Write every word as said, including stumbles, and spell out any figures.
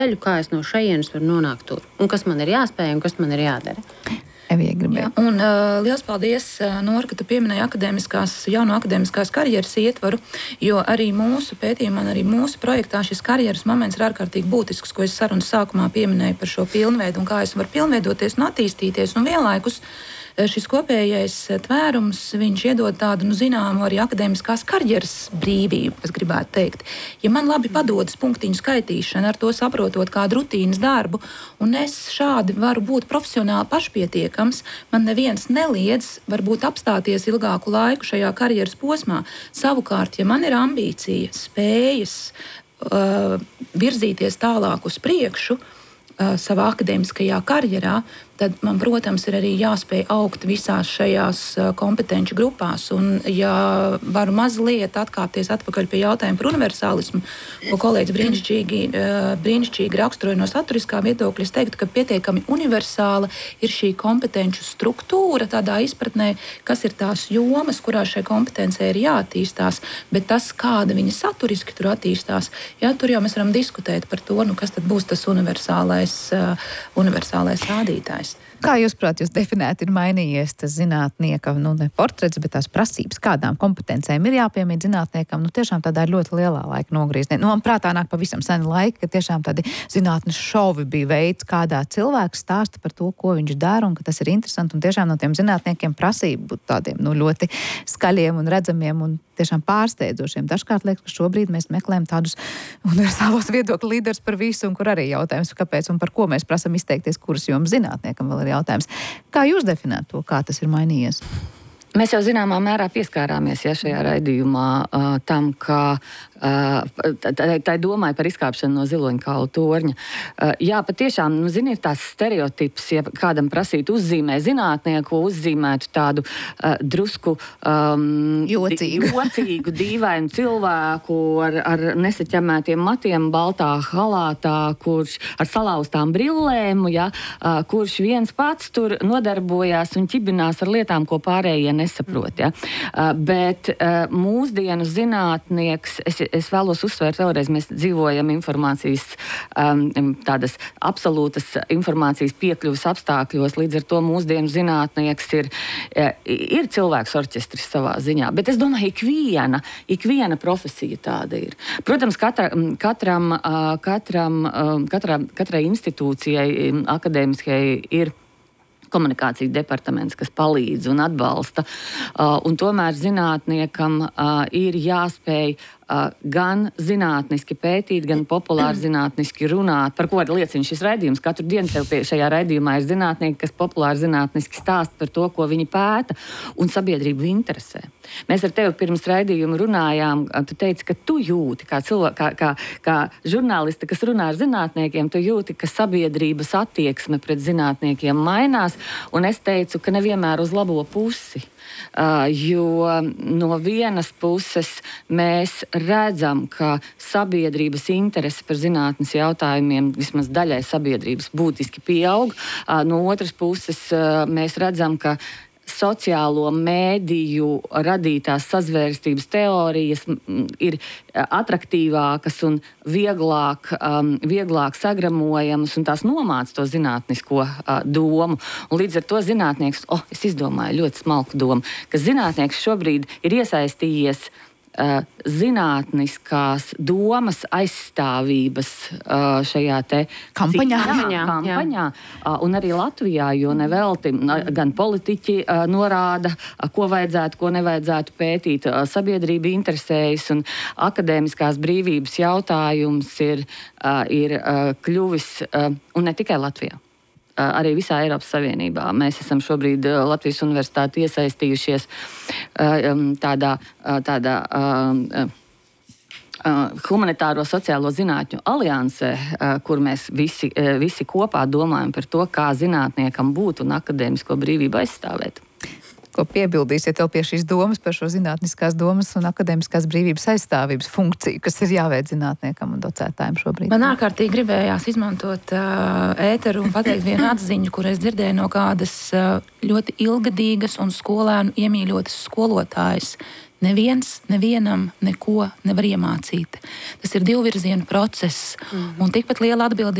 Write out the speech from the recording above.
ceļu, kā es no šejienes varu nonākt tur, un kas man ir jāspēj un kas man ir jādara. Jā, un, uh, liels paldies, uh, Nora, ka tu pieminēji akadēmiskās, jauno akadēmiskās karjeras ietvaru, jo arī mūsu pētījumā, arī mūsu projektā šis karjeras moments ir ārkārtīgi būtisks, ko es sarunas sākumā pieminēju par šo pilnveidu un kā es varu pilnveidoties un attīstīties, un vienlaikus šis kopējais tvērums, viņš iedod tādu, nu, zināmu arī akadēmiskās karjeras brīvību, es gribētu teikt. Ja man labi padodas punktiņu skaitīšana, ar to saprotot kādu rutīnas darbu, un es šādi varu būt profesionāli pašpietiekams, man neviens neliedz varbūt apstāties ilgāku laiku šajā karjeras posmā. Savukārt, ja man ir ambīcija, spējas uh, virzīties tālāk uz priekšu, uh, savā akadēmiskajā karjerā, tad man, protams, ir arī jāspēj augt visās šajās kompetenci grupās. Un, ja varu mazliet atkāpties atpakaļ pie jautājuma par universālismu, ko kolēģis brīnišķīgi, brīnišķīgi raksturoja no saturiskā viedokļa, es teiktu, ka pietiekami universāla ir šī kompetenču struktūra, tādā izpratnē, kas ir tās jomas, kurā šai kompetencei ir jāattīstās, bet tas, kāda viņa saturiski tur attīstās, jā, tur jau mēs varam diskutēt par to, nu, kas tad būs tas universālais, uh, universālais rādītājs. Kā jūs, prāt, jūs definēt, ir mainījies tas zinātnieka, nu, ne portrets, bet tās prasības, kādām kompetencēm ir jāpiemīt zinātniekam, nu, tiešām tādā ļoti lielā laika nogriezienā. Nu, man prātā nāk pavisam seni laiki, ka tiešām tādi zinātnes šovi bija veids, kādā cilvēks stāsta par to, ko viņš dara, un ka tas ir interesanti, un tiešām no tiem zinātniekiem prasība būt tādiem, nu, ļoti skaļiem un redzamiem un tiešām pārsteidzošiem. Dažkārt liekas, ka šobrīd mēs meklējam tādus universālos viedokļu līderus par visu, un kur arī jautājums, kāpēc un par ko mēs prasam izteikties, kuras jomas zinātniekam vēl ir jautājums. Kā jūs definētu to, kā tas ir mainījies? Mēs jau zināmā mērā pieskārāmies ja, šajā raidījumā uh, tam, ka uh, tā, tā domāja par izkāpšanu no ziloņkaula torņa. Uh, jā, patiešām, nu, zini, ir tās stereotips, ja kādam prasītu uzzīmē zinātnieku, uzzīmētu tādu uh, drusku um, jocīgu. jocīgu, dīvainu cilvēku ar, ar nesaķemētiem matiem, baltā halātā, kurš ar salauztām brillēm, ja, uh, kurš viens pats tur nodarbojās un ķibinās ar lietām, ko pārējie nesaprot. Ja? Uh, bet uh, mūsdienu zinātnieks, es, es vēlos uzsvērt vēlreiz, mēs dzīvojam informācijas, um, tādas absolūtas informācijas piekļuvas apstākļos, līdz ar to mūsdienu zinātnieks ir, uh, ir cilvēks orķestris savā ziņā. Bet es domāju, ikviena, ikviena profesija tāda ir. Protams, katra, katram, uh, katram, uh, katra, katrai institūcijai um, akadēmiskajai ir komunikācijas departaments, kas palīdz un atbalsta. Uh, un tomēr zinātniekam uh, ir jāspēj uh, gan zinātniski pētīt, gan populāri zinātniski runāt, par ko liecina šis raidījums. Katru dienu tev pie šajā raidījumā ir zinātnieki, kas populāri zinātniski stāst par to, ko viņi pēta, un sabiedrību interesē. Mēs ar tevi pirms raidījuma runājām, tu teici, ka tu jūti, kā, cilvē, kā, kā, kā žurnālisti, kas runā ar zinātniekiem, tu jūti, ka sabiedrības attieksme pret zinātniekiem mainās, un es teicu, ka nevienmēr uz labo pusi. Uh, jo no vienas puses mēs redzam, ka sabiedrības interese par zinātnes jautājumiem vismaz daļai sabiedrības būtiski pieaug. Uh, no otras puses uh, mēs redzam, ka sociālo mēdīju radītās sazvērstības teorijas ir atraktīvākas un vieglāk, um, vieglāk sagramojamas, un tās nomāca to zinātnisko uh, domu. Un līdz ar to zinātnieks, oh, es izdomāju ļoti smalku domu, ka zinātnieks šobrīd ir iesaistījies Uh, zinātniskās domas aizstāvības uh, šajā te kampaņā, jā, kampaņā uh, un arī Latvijā, jo nevelti uh, gan politiķi uh, norāda, uh, ko vajadzētu, ko nevajadzētu pētīt. Uh, sabiedrība interesējas, un akadēmiskās brīvības jautājums ir, uh, ir uh, kļuvis, uh, un ne tikai Latvijā. Arī visā Eiropas Savienībā. Mēs esam šobrīd Latvijas universitāti iesaistījušies tādā, tādā humanitāro sociālo zinātņu aliansē, kur mēs visi, visi kopā domājam par to, kā zinātniekam būt un akadēmisko brīvību aizstāvēt. Ko piebildīsiet vēl pie šīs domas par šo zinātniskās domas un akadēmiskās brīvības aizstāvības funkciju, kas ir jāveic zinātniekam un docētājiem šobrīd? Man ārkārtīgi gribējās izmantot uh, ēteru un pateikt vienu atziņu, kur es dzirdēju no kādas uh, ļoti ilgadīgas un skolēnu iemīļotas skolotājas. Neviens, nevienam neko nevar iemācīt. Tas ir divvirzienu process. Mm-hmm. Un tikpat liela atbildība